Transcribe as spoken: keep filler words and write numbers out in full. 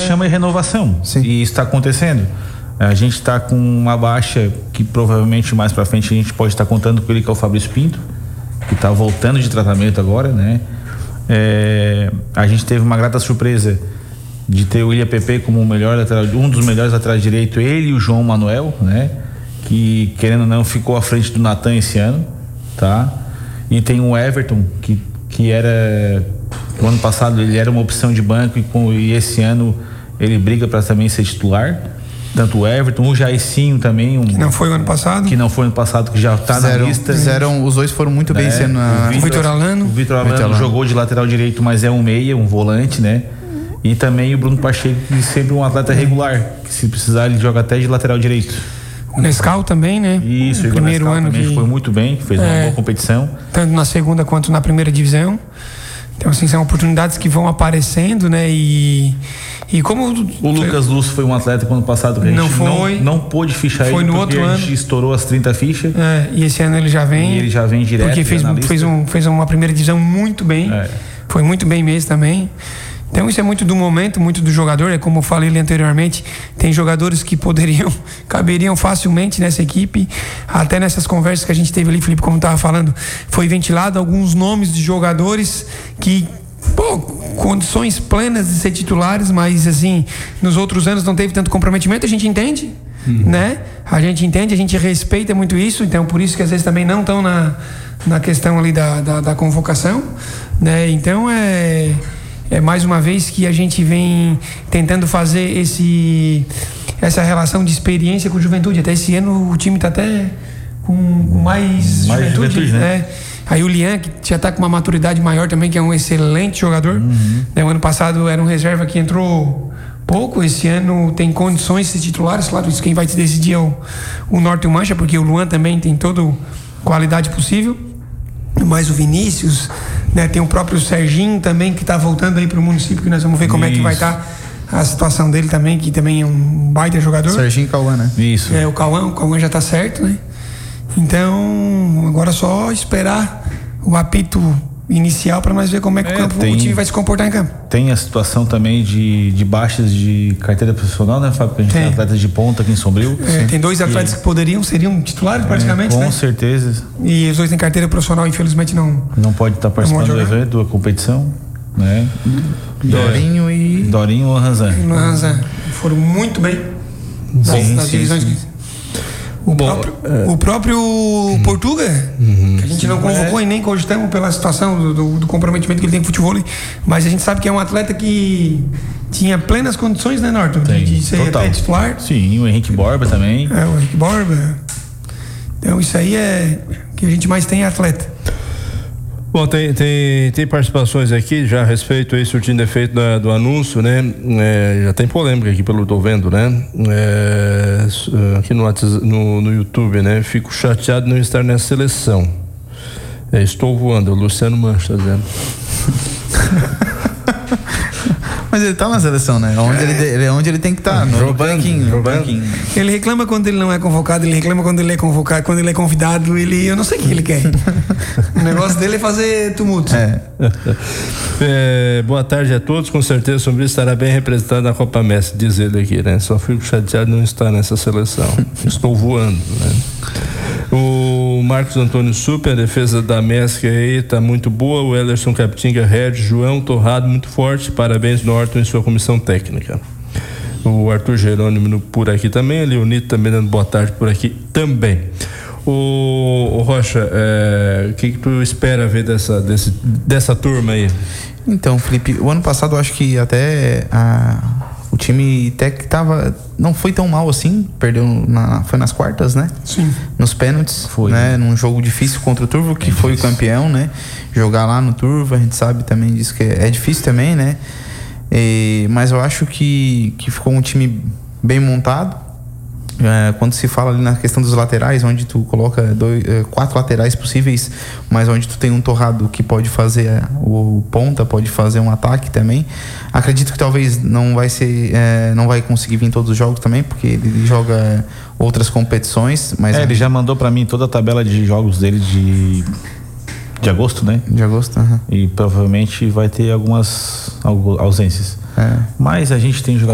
se chama renovação. Sim. E isso está acontecendo. A gente está com uma baixa que provavelmente mais para frente a gente pode estar contando com ele, que é o Fabrício Pinto, que está voltando de tratamento agora, né? É, a gente teve uma grata surpresa de ter o William Pepe como o melhor lateral, um dos melhores laterais direito, ele e o João Manuel, né? Que, querendo ou não, ficou à frente do Natan esse ano, tá? E tem o Everton, que, que era, no ano passado ele era uma opção de banco, e, com, e esse ano ele briga para também ser titular. Tanto o Everton, o Jaicinho também. Um, que não foi o ano passado. Que não foi o ano passado, que já está na lista. Fizeram, os dois foram muito bem, é, sendo na... O Vitor Alano. O Vitor Alano, Alano jogou de lateral direito, mas é um meia, um volante, né? E também o Bruno Pacheco, que sempre um atleta regular, que se precisar ele joga até de lateral direito. O Nescau também, né? Isso, o primeiro ano também que foi muito bem, fez uma é, boa competição. Tanto na segunda quanto na primeira divisão. Então, assim, são oportunidades que vão aparecendo, né? E, e como... O Lucas Lúcio foi um atleta que ano passado que a gente não, foi, não, não pôde fichar foi ele no porque outro a gente ano. estourou as trinta fichas. É, e esse ano ele já vem. E ele já vem direto. Porque fez, fez, um, fez uma primeira divisão muito bem. É. Foi muito bem mesmo também. Então isso é muito do momento, muito do jogador. É como eu falei ali anteriormente, tem jogadores que poderiam, caberiam facilmente nessa equipe. Até nessas conversas que a gente teve ali, Felipe, como estava falando, foi ventilado alguns nomes de jogadores que, pô, condições plenas de ser titulares, mas assim, nos outros anos não teve tanto comprometimento. A gente entende, uhum. né? A gente entende, a gente respeita muito isso. Então por isso que às vezes também não estão na, na questão ali da, da, da convocação, né? Então é... É mais uma vez que a gente vem tentando fazer esse, essa relação de experiência com juventude. Até esse ano o time está até com, com mais, mais juventude, juventude né? né? Aí o Lian, que já está com uma maturidade maior também, que é um excelente jogador. Uhum. Né? O ano passado era um reserva que entrou pouco, esse ano tem condições de ser titulares. Claro, isso quem vai te decidir é o, o Norte e o Mancha, porque o Luan também tem toda qualidade possível. Mas o Vinícius, né, tem o próprio Serginho também, que está voltando aí para o município, que nós vamos ver como Isso. é que vai estar tá a situação dele também, que também é um baita jogador. Serginho e Cauã, né? Isso. É, o Cauã, o Cauã já está certo, né? Então, agora é só esperar o apito inicial para nós ver como é que é, o, campo, tem, o time vai se comportar em campo. Tem a situação também de, de baixas de carteira profissional, né, Fábio? Porque a gente tem, tem atletas de ponta aqui em Sombrio. É, tem dois atletas e, que poderiam, seriam titulares é, praticamente, com né? Com certeza. E os dois têm carteira profissional, infelizmente não... Não pode estar participando do evento, da competição, né? Dorinho é, e... Dorinho ou Ranzan. E Ranzan. Foram muito bem nas, sim, nas sim, divisões sim. que... O Bom, próprio, é... o próprio uhum. Portuga, uhum. que a gente não convocou é... e nem cogitamos pela situação do, do, do comprometimento que ele tem com o futebol, mas a gente sabe que é um atleta que tinha plenas condições, né, Norton? De, de ser até titular. Sim, o Henrique Borba também. É, o Henrique Borba. Então isso aí é o que a gente mais tem é atleta. Bom, tem, tem, tem participações aqui já a respeito aí, surtindo efeito da, do anúncio, né? É, já tem polêmica aqui pelo tô vendo, né? É, aqui no, no, no YouTube, né? Fico chateado de não estar nessa seleção. É, estou voando, o Luciano Mancha, dizendo. Mas ele tá na seleção, né? Onde, é. ele, onde ele tem que estar, tá, no banquinho, no banquinho. Ele reclama quando ele não é convocado, ele reclama quando ele é convocado, quando ele é convidado, ele, eu não sei o que ele quer. O negócio dele é fazer tumulto. É. É, boa tarde a todos, com certeza o Sombrio estará bem representado na Copa Mestre, diz ele aqui, né? Só fico chateado de não estar nessa seleção. Estou voando, né? O Marcos Antônio Super, a defesa da Mestre aí tá muito boa. O Ellerson Capitinga, Red, João Torrado, muito forte. Parabéns, Norton, e sua comissão técnica. O Arthur Jerônimo por aqui também. O Leonito também dando boa tarde por aqui também. O, o Rocha, é, o que, que tu espera ver dessa, desse, dessa turma aí? Então, Felipe, o ano passado eu acho que até a, o time até que tava, não foi tão mal assim, perdeu na, foi nas quartas, né? Sim. Nos pênaltis, foi, né? né? Num jogo difícil contra o Turvo, que é foi difícil. O campeão, né? Jogar lá no Turvo, a gente sabe também disso que é, é difícil também, né? E, mas eu acho que, que ficou um time bem montado. É, quando se fala ali na questão dos laterais, onde tu coloca dois, quatro laterais possíveis, mas onde tu tem um Torrado que pode fazer o ponta, pode fazer um ataque também. Acredito que talvez não vai ser, é, não vai conseguir vir em todos os jogos também, porque ele joga outras competições. Mas é, ele já mandou para mim toda a tabela de jogos dele de de agosto, né? De agosto, uhum. E provavelmente vai ter algumas ausências. É. Mas a gente tem jogadores